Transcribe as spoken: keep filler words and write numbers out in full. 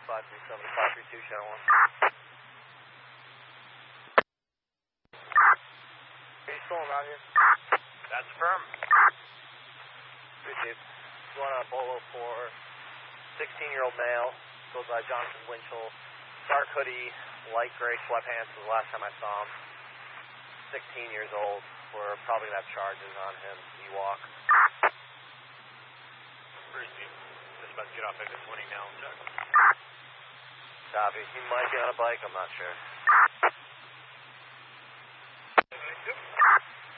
five three seven, five three two, Channel one. Are you still around here? That's firm. Appreciate it. Going on a Bolo for sixteen-year-old male, goes by Jonathan Winchell. Dark hoodie, light gray sweatpants was the last time I saw him. sixteen years old. We're probably going to have charges on him. Ewok. Where is he? Just about to get off exit twenty now. Check. Copy. He might be on a bike, I'm not sure.